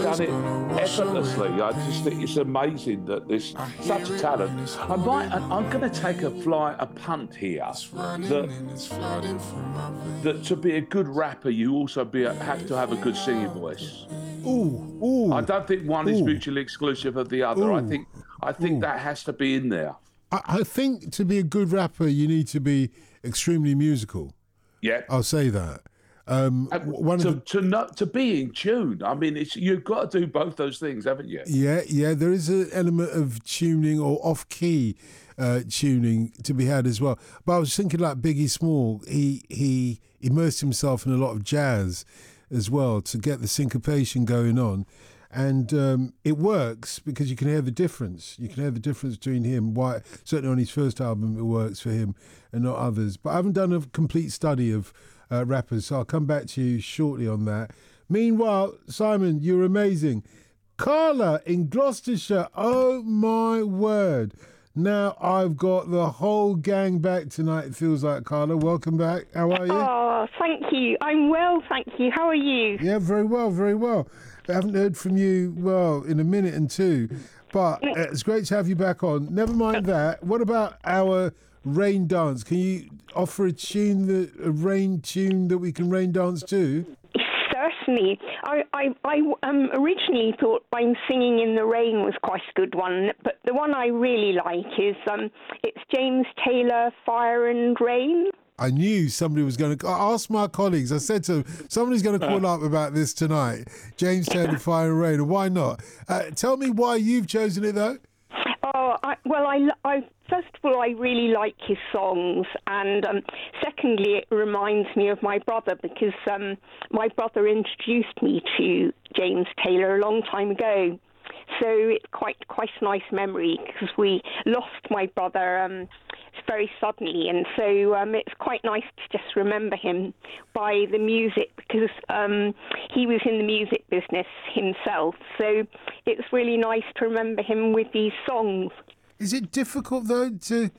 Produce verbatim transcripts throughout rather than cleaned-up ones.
done it effortlessly. I just think it's amazing that there's such a talent. I might, I'm going to take a fly, a punt here, that, that to be a good rapper, you also be a, have to have a good singing voice. Ooh, ooh. I don't think one ooh. is mutually exclusive of the other. Ooh. I think, I think ooh. that has to be in there. I, I think to be a good rapper, you need to be extremely musical. Yeah, I'll say that. Um, one to, of the, to not to be in tune. I mean, it's you've got to do both those things, haven't you? Yeah, yeah. There is an element of tuning or off-key uh, tuning to be had as well. But I was thinking like Biggie Small. He he immersed himself in a lot of jazz as well to get the syncopation going on, and um, it works because you can hear the difference. You can hear the difference between him. Why certainly on his first album it works for him and not others. But I haven't done a complete study of Uh, rappers, so I'll come back to you shortly on that. Meanwhile, Simon, you're amazing. Carla in Gloucestershire, oh my word. Now I've got the whole gang back tonight, it feels like. Carla, welcome back. How are you? Oh, thank you. I'm well, thank you. How are you? Yeah, very well, very well. I haven't heard from you, well, in a minute and two, but uh, it's great to have you back on. Never mind that. What about our rain dance? Can you offer a tune, that, a rain tune that we can rain dance to? Certainly. I, I, I um, originally thought I'm Singing in the Rain was quite a good one, but the one I really like is um, it's James Taylor, Fire and Rain. I knew somebody was going to... I asked my colleagues, I said to them, somebody's going to call up about this tonight. James Taylor, Fire and Rain, and why not? Uh, tell me why you've chosen it, though. Oh, I, well, I, I, first of all, I really like his songs, and um, secondly, it reminds me of my brother, because um, my brother introduced me to James Taylor a long time ago. So it's quite quite a nice memory, because we lost my brother um, very suddenly, and so um, it's quite nice to just remember him by the music, because um, he was in the music business himself, so it's really nice to remember him with these songs. Is it difficult, though, to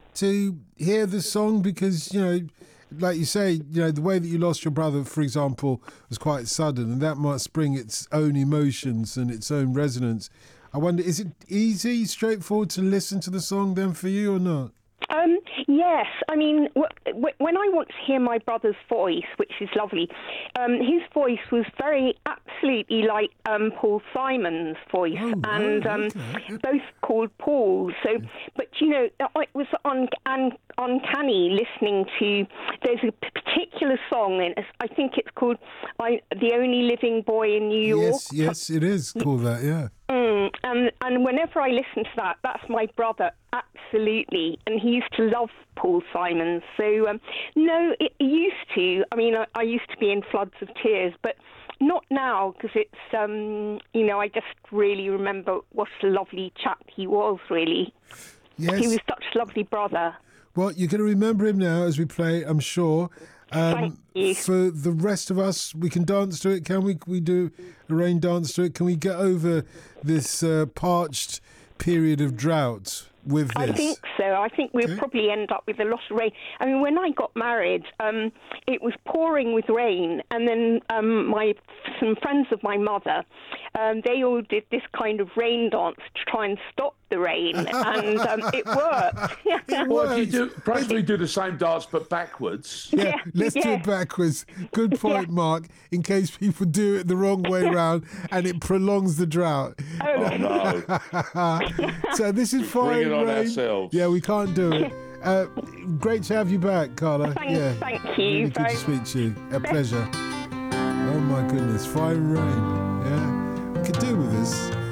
to hear the song? Because, you know, like you say, you know, the way that you lost your brother, for example, was quite sudden, and that must bring its own emotions and its own resonance. I wonder, is it easy, straightforward to listen to the song then for you or not? Um, yes, I mean, w- w- when I want to hear my brother's voice, which is lovely, um, his voice was very absolutely like um, Paul Simon's voice, oh, and um, okay. both called Paul. So, but you know, it was un- un- uncanny listening to. There's a particular song, and I think it's called I, "The Only Living Boy in New York." Yes, yes, it is called that. Yeah. Mm, and and whenever I listen to that, that's my brother, absolutely. And he used to love Paul Simon. So, um, no, it used to. I mean, I, I used to be in floods of tears, but not now, because it's, um, you know, I just really remember what a lovely chap he was, really. Yes. He was such a lovely brother. Well, you're going to remember him now as we play, I'm sure. Um, Thank you. For the rest of us, we can dance to it, can we? Can we do a rain dance to it? Can we get over this uh, parched period of drought with this? I think so. I think we'll Okay. probably end up with a lot of rain. I mean, when I got married, um, it was pouring with rain, and then um, my some friends of my mother, um, they all did this kind of rain dance to try and stop the rain, and um, it worked. It Well, if you works. do, perhaps we do the same dance but backwards. Yeah, Yeah, let's do yeah. it backwards. Good point, Mark, in case people do it the wrong way round and it prolongs the drought. Oh no! So this is Fire Bring it and on Rain. ourselves. Yeah, we can't do it. Uh, great to have you back, Carla. Thank- yeah, thank you Really good very to speak to you. A pleasure. Oh my goodness, Fire and Rain. Yeah, we could do with this.